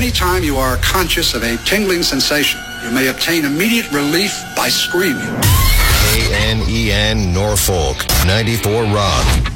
Anytime you are conscious of a tingling sensation, you may obtain immediate relief by screaming. KNEN Norfolk, 94 Rock.